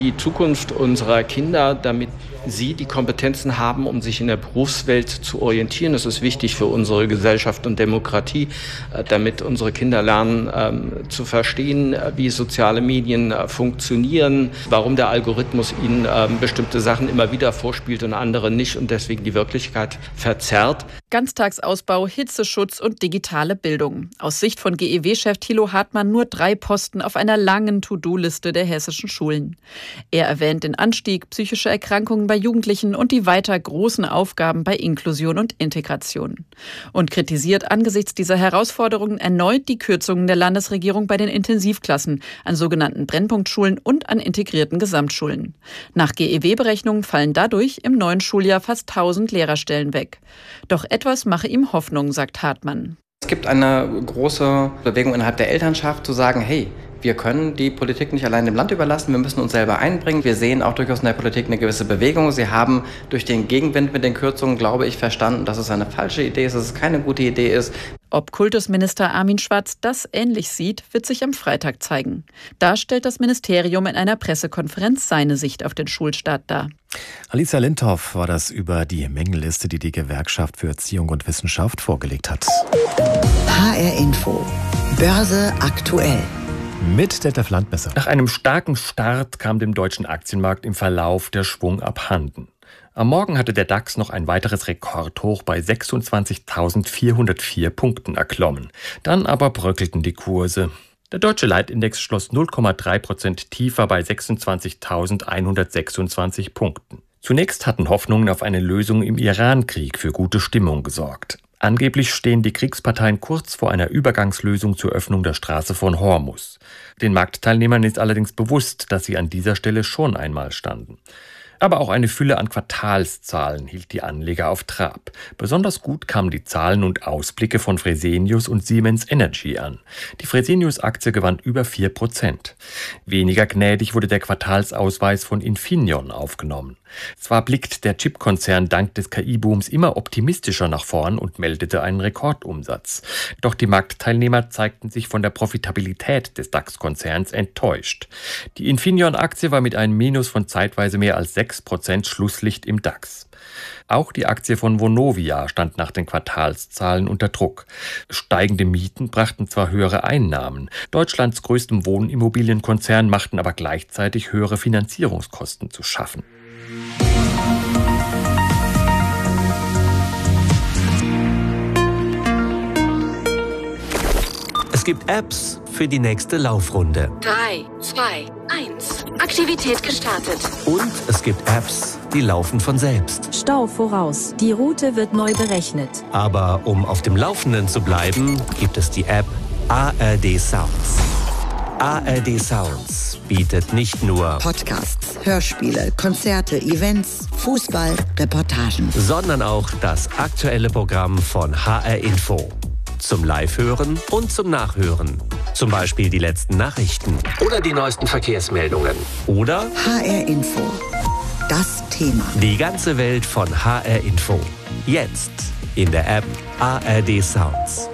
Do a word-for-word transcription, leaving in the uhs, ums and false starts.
Die Zukunft unserer Kinder, damit sie die Kompetenzen haben, um sich in der Berufswelt zu orientieren. Das ist wichtig für unsere Gesellschaft und Demokratie, damit unsere Kinder lernen ähm, zu verstehen, wie soziale Medien äh, funktionieren, warum der Algorithmus ihnen ähm, bestimmte Sachen immer wieder vorspielt und andere nicht und deswegen die Wirklichkeit verzerrt. Ganztagsausbau, Hitzeschutz und digitale Bildung. Aus Sicht von G E W-Chef Thilo Hartmann nur drei Posten auf einer langen To-Do-Liste der hessischen Schulen. Er erwähnt den Anstieg psychischer Erkrankungen bei Jugendlichen und die weiter großen Aufgaben bei Inklusion und Integration. Und kritisiert angesichts dieser Herausforderungen erneut die Kürzungen der Landesregierung bei den Intensivklassen, an sogenannten Brennpunktschulen und an integrierten Gesamtschulen. Nach G E W-Berechnungen fallen dadurch im neuen Schuljahr fast tausend Lehrerstellen weg. Doch etwas mache ihm Hoffnung, sagt Hartmann. Es gibt eine große Bewegung innerhalb der Elternschaft zu sagen, hey, wir können die Politik nicht allein dem Land überlassen, wir müssen uns selber einbringen. Wir sehen auch durchaus in der Politik eine gewisse Bewegung. Sie haben durch den Gegenwind mit den Kürzungen, glaube ich, verstanden, dass es eine falsche Idee ist, dass es keine gute Idee ist. Ob Kultusminister Armin Schwarz das ähnlich sieht, wird sich am Freitag zeigen. Da stellt das Ministerium in einer Pressekonferenz seine Sicht auf den Schulstart dar. Alicia Lindhoff war das über die Mängelliste, die die Gewerkschaft für Erziehung und Wissenschaft vorgelegt hat. H R Info. Börse aktuell. Mit Detlef Landmesser. Nach einem starken Start kam dem deutschen Aktienmarkt im Verlauf der Schwung abhanden. Am Morgen hatte der DAX noch ein weiteres Rekordhoch bei sechsundzwanzigtausendvierhundertvier Punkten erklommen. Dann aber bröckelten die Kurse. Der deutsche Leitindex schloss null Komma drei Prozent tiefer bei sechsundzwanzigtausendeinhundertsechsundzwanzig Punkten. Zunächst hatten Hoffnungen auf eine Lösung im Iran-Krieg für gute Stimmung gesorgt. Angeblich stehen die Kriegsparteien kurz vor einer Übergangslösung zur Öffnung der Straße von Hormuz. Den Marktteilnehmern ist allerdings bewusst, dass sie an dieser Stelle schon einmal standen. Aber auch eine Fülle an Quartalszahlen hielt die Anleger auf Trab. Besonders gut kamen die Zahlen und Ausblicke von Fresenius und Siemens Energy an. Die Fresenius-Aktie gewann über vier Prozent. Weniger gnädig wurde der Quartalsausweis von Infineon aufgenommen. Zwar blickt der Chipkonzern dank des K I-Booms immer optimistischer nach vorn und meldete einen Rekordumsatz. Doch die Marktteilnehmer zeigten sich von der Profitabilität des DAX-Konzerns enttäuscht. Die Infineon-Aktie war mit einem Minus von zeitweise mehr als sechs Prozent Schlusslicht im DAX. Auch die Aktie von Vonovia stand nach den Quartalszahlen unter Druck. Steigende Mieten brachten zwar höhere Einnahmen, Deutschlands größtem Wohnimmobilienkonzern machten aber gleichzeitig höhere Finanzierungskosten zu schaffen. Es gibt Apps für die nächste Laufrunde. drei, zwei, eins. Aktivität gestartet. Und es gibt Apps, die laufen von selbst. Stau voraus. Die Route wird neu berechnet. Aber um auf dem Laufenden zu bleiben, gibt es die App A R D Sounds. A R D Sounds bietet nicht nur Podcasts, Hörspiele, Konzerte, Events, Fußball, Reportagen, sondern auch das aktuelle Programm von H R Info. Zum Live-Hören und zum Nachhören. Zum Beispiel die letzten Nachrichten. Oder die neuesten Verkehrsmeldungen. Oder H R Info. Das Thema. Die ganze Welt von H R Info. Jetzt in der App A R D Sounds.